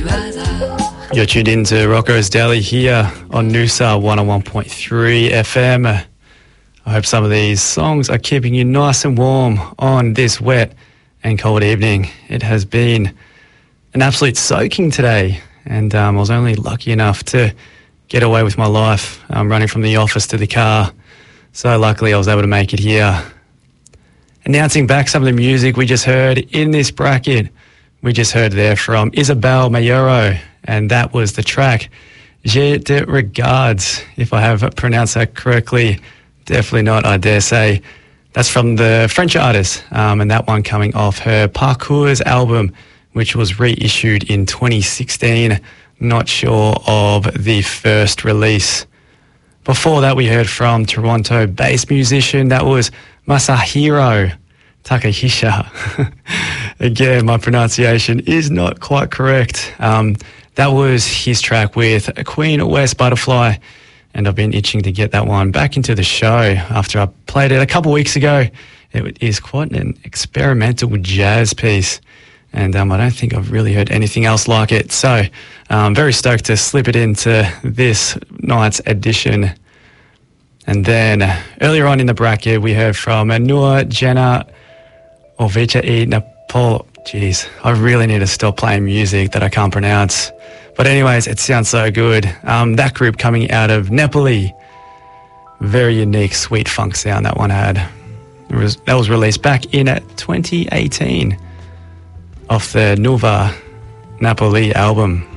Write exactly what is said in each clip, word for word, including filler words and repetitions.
You're tuned in to Rocco's Daily here on Noosa one oh one point three F M. I hope some of these songs are keeping you nice and warm on this wet and cold evening. It has been an absolute soaking today, and um, I was only lucky enough to get away with my life, um, running from the office to the car. So luckily I was able to make it here. Announcing back some of the music we just heard in this bracket. We just heard there from Isabel Mayoro, and that was the track Je te regards, if I have pronounced that correctly. Definitely not, I dare say. That's from the French artist, um, and that one coming off her Parcours album, which was reissued in twenty sixteen. Not sure of the first release. Before that, we heard from Toronto-based musician, that was Masahiro Takahisha. Again, my pronunciation is not quite correct. Um, that was his track with Queen West Butterfly, and I've been itching to get that one back into the show after I played it a couple of weeks ago. It is quite an experimental jazz piece, and um, I don't think I've really heard anything else like it. So I'm very stoked to slip it into this night's edition. And then earlier on in the bracket, we heard from Anua Jenna Ovecha E Napol. Jeez, I really need to stop playing music that I can't pronounce. But anyways, it sounds so good. Um, that group coming out of Nepali. Very unique, sweet funk sound that one had. It was, that was released back in twenty eighteen off the Nuva Napoli album.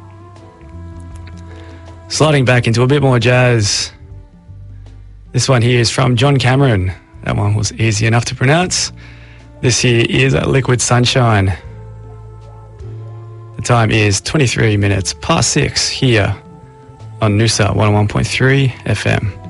Sliding back into a bit more jazz. This one here is from John Cameron. That one was easy enough to pronounce. This here is Liquid Sunshine. The time is twenty-three minutes past six here on Noosa one oh one point three F M.